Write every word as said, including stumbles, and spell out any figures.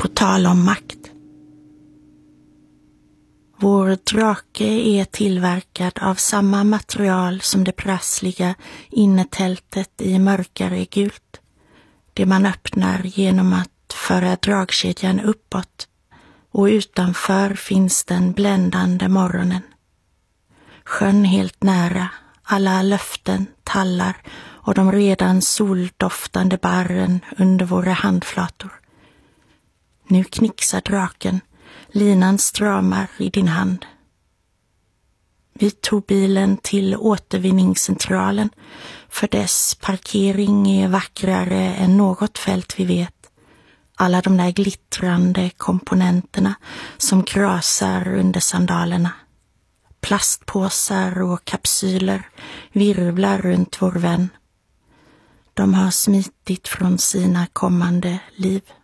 På tal om makt. Vår drake är tillverkad av samma material som det prassliga innetältet i mörkare gult. Det man öppnar genom att föra dragkedjan uppåt, och utanför finns den bländande morgonen. Sjön helt nära, alla löften, tallar och de redan soldoftande barren under våra handflator. Nu knixar draken, linan stramar i din hand. Vi tog bilen till återvinningscentralen, för dess parkering är vackrare än något fält vi vet. Alla de där glittrande komponenterna som krasar under sandalerna. Plastpåsar och kapsyler virvlar runt vår vän. De har smitit från sina kommande liv.